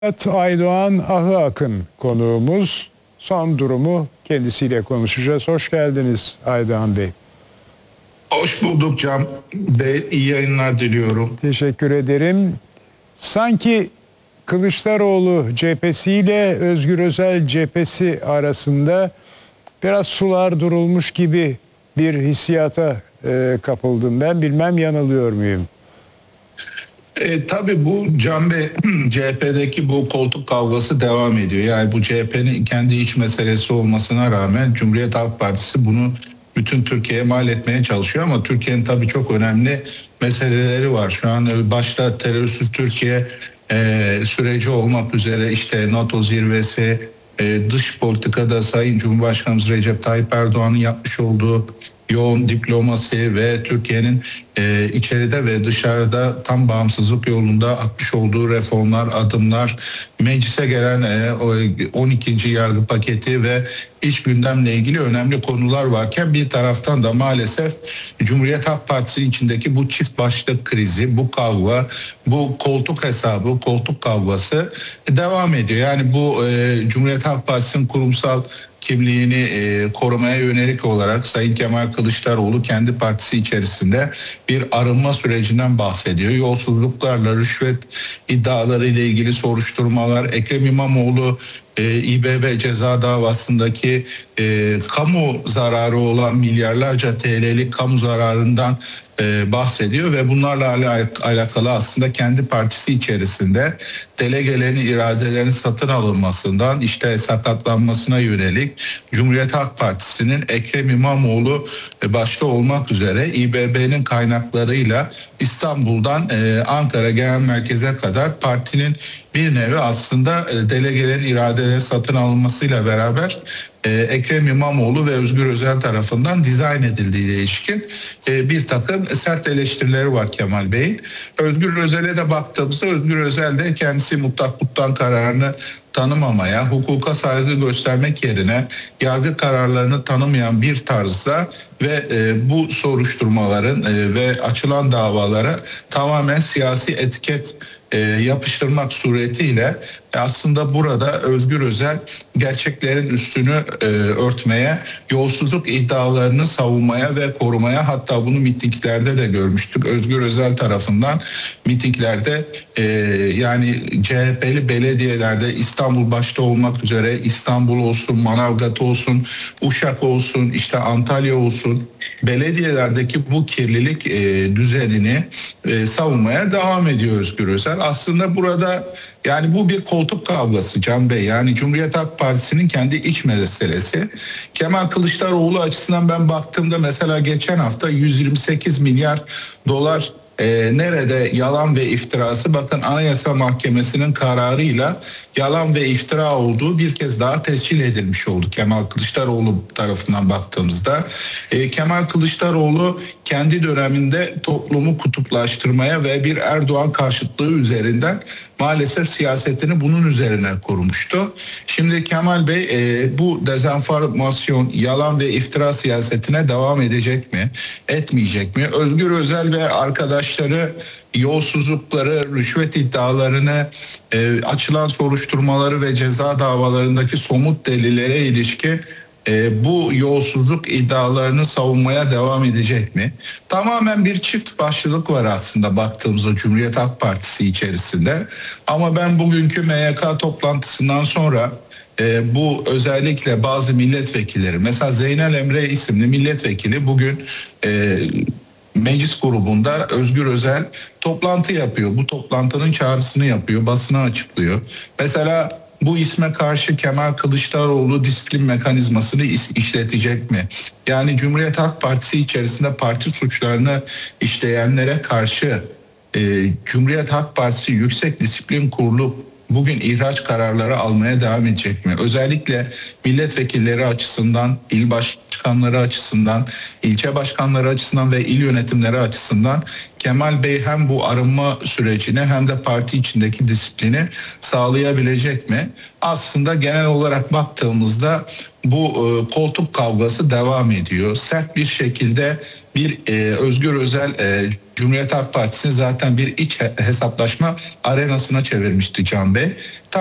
Aydoğan Ahıakın konuğumuz. Son durumu kendisiyle konuşacağız. Hoş geldiniz Aydoğan Bey. Hoş bulduk Can Bey. İyi yayınlar diliyorum. Teşekkür ederim. Sanki Kılıçdaroğlu cephesiyle Özgür Özel cephesi arasında biraz sular durulmuş gibi bir hissiyata kapıldım ben. Bilmem yanılıyor muyum? Tabii bu Can Bey, CHP'deki bu koltuk kavgası devam ediyor. Yani bu CHP'nin kendi iç meselesi olmasına rağmen Cumhuriyet Halk Partisi bunu bütün Türkiye'ye mal etmeye çalışıyor ama Türkiye'nin tabii çok önemli meseleleri var. Şu an başta terörsüz Türkiye süreci olmak üzere işte NATO zirvesi, dış politikada Sayın Cumhurbaşkanımız Recep Tayyip Erdoğan'ın yapmış olduğu yoğun diplomasi ve Türkiye'nin içeride ve dışarıda tam bağımsızlık yolunda atmış olduğu reformlar, adımlar, meclise gelen 12. yargı paketi ve iç gündemle ilgili önemli konular varken bir taraftan da maalesef Cumhuriyet Halk Partisi içindeki bu çift başlık krizi, bu kavga, bu koltuk hesabı, koltuk kavgası devam ediyor. Yani bu Cumhuriyet Halk Partisi'nin kurumsal kimliğini korumaya yönelik olarak Sayın Kemal Kılıçdaroğlu kendi partisi içerisinde bir arınma sürecinden bahsediyor. Yolsuzluklarla, rüşvet iddiaları ile ilgili soruşturmalar, Ekrem İmamoğlu İBB ceza davasındaki kamu zararı olan milyarlarca TL'lik kamu zararından bahsediyor ve bunlarla alakalı aslında kendi partisi içerisinde delegelerin iradelerinin satın alınmasından işte sakatlanmasına yönelik Cumhuriyet Halk Partisi'nin Ekrem İmamoğlu başta olmak üzere İBB'nin kaynaklarıyla İstanbul'dan Ankara Genel Merkez'e kadar partinin bir nevi aslında delegelerin iradeleri satın alınmasıyla beraber Ekrem İmamoğlu ve Özgür Özel tarafından dizayn edildiğine ilişkin bir takım sert eleştirileri var Kemal Bey'in. Özgür Özel'e de baktığımızda Özgür Özel de kendisi mutlak mutlak kararını tanımamaya, hukuka saygı göstermek yerine yargı kararlarını tanımayan bir tarzda ve bu soruşturmaların ve açılan davalara tamamen siyasi etiket yapıştırmak suretiyle aslında burada Özgür Özel gerçeklerin üstünü örtmeye, yolsuzluk iddialarını savunmaya ve korumaya, hatta bunu mitinglerde de görmüştük. Özgür Özel tarafından mitinglerde yani CHP'li belediyelerde İstanbul başta olmak üzere İstanbul olsun, Manavgat olsun, Uşak olsun, işte Antalya olsun, belediyelerdeki bu kirlilik düzenini savunmaya devam ediyor Özgür Özel. Aslında burada yani bu bir koltuk kavgası Can Bey. Yani Cumhuriyet Halk Partisi'nin kendi iç meselesi. Kemal Kılıçdaroğlu açısından ben baktığımda mesela geçen hafta 128 milyar dolar nerede yalan ve iftirası, bakın Anayasa Mahkemesi'nin kararıyla yalan ve iftira olduğu bir kez daha tescil edilmiş oldu Kemal Kılıçdaroğlu tarafından baktığımızda. Kemal Kılıçdaroğlu kendi döneminde toplumu kutuplaştırmaya ve bir Erdoğan karşıtlığı üzerinden maalesef siyasetini bunun üzerine kurmuştu. Şimdi Kemal Bey bu dezenformasyon, yalan ve iftira siyasetine devam edecek mi, etmeyecek mi? Özgür Özel ve arkadaşları yolsuzlukları, rüşvet iddialarını, açılan soruşturmaları ve ceza davalarındaki somut delillere ilişkin bu yolsuzluk iddialarını savunmaya devam edecek mi? Tamamen bir çift başlılık var aslında baktığımızda Cumhuriyet Halk Partisi içerisinde. Ama ben bugünkü MYK toplantısından sonra bu özellikle bazı milletvekilleri, mesela Zeynel Emre isimli milletvekili bugün meclis grubunda Özgür Özel toplantı yapıyor. Bu toplantının çağrısını yapıyor, basına açıklıyor. Mesela bu isme karşı Kemal Kılıçdaroğlu disiplin mekanizmasını işletecek mi? Yani Cumhuriyet Halk Partisi içerisinde parti suçlarını işleyenlere karşı Cumhuriyet Halk Partisi Yüksek Disiplin Kurulu bugün ihraç kararları almaya devam edecek mi? Özellikle milletvekilleri açısından, il başkanları açısından, ilçe başkanları açısından ve il yönetimleri açısından Kemal Bey hem bu arınma sürecini hem de parti içindeki disiplini sağlayabilecek mi? Aslında genel olarak baktığımızda bu koltuk kavgası devam ediyor. Sert bir şekilde bir Özgür Özel Cumhuriyet Halk Partisi'ni zaten bir iç hesaplaşma arenasına çevirmişti Can Bey.